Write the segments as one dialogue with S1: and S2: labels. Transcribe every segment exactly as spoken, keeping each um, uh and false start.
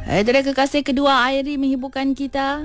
S1: Eh, dari kekasih kedua Airi menghiburkan kita.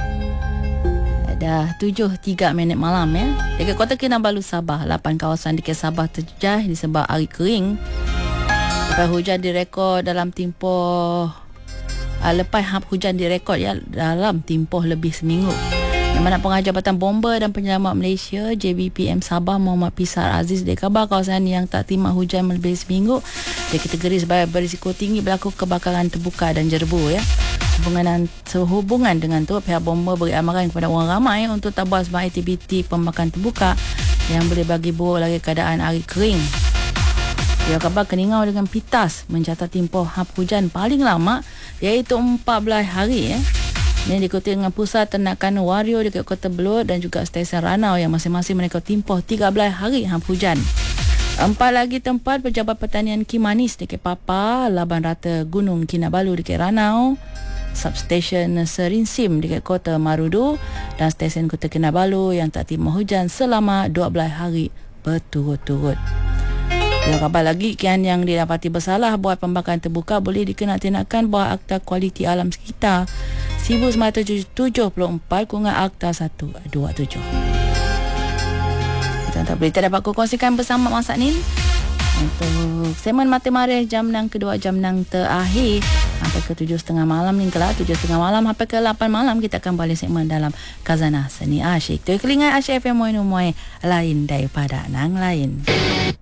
S1: Dah tujuh tiga minit malam ya. Dekat Kota Kinabalu, Sabah, lapan kawasan di Sabah terjejah disebab hari kering. Lepas hujan direkod dalam tempoh uh, lepas hap hujan direkod ya dalam tempoh lebih seminggu. Amanat Pengajar Jabatan Bomba dan Penyelamat Malaysia J B P M Sabah Muhammad Pisar Aziz dia khabar kawasan yang tak terima hujan lebih seminggu dikategori sebagai berisiko tinggi berlaku kebakaran terbuka dan jerbu ya. Hubungan, sehubungan dengan tu pihak bomba beri amaran kepada orang ramai untuk tak buat sebarang aktiviti pembakaran terbuka yang boleh bagi buruk lagi keadaan hari kering. Dia khabar Keningau dengan Pitas mencatat tempoh hap hujan paling lama iaitu empat belas hari ya. Ini diikuti dengan Pusat Ternakan Wario dekat Kota Belud dan juga Stesen Ranau yang masing-masing mereka tempoh tiga belas hari hap hujan. Empat lagi tempat Pejabat Pertanian Kimanis dekat Papa, Laban Rata Gunung Kinabalu dekat Ranau, Substation Serinsim dekat Kota Marudu dan Stesen Kota Kinabalu yang tak terima hujan selama dua belas hari berturut-turut. Dia khabar lagi kian yang didapati bersalah buat pembakaran terbuka boleh dikena tindakan bawah Akta Kualiti Alam Sekitar seribu sembilan ratus tujuh puluh empat kurungan Akta seratus dua puluh tujuh. Kita tak boleh dapat kongsikan bersama masa ni untuk segmen Mata Marih jam enam kedua jam enam terakhir sampai ke tujuh setengah malam ni kelak tujuh setengah malam sampai ke lapan malam kita akan balik segmen dalam Khazanah Seni Asyik. Tu kelingan Asyik F M Moin Umoi lain daripada nang lain.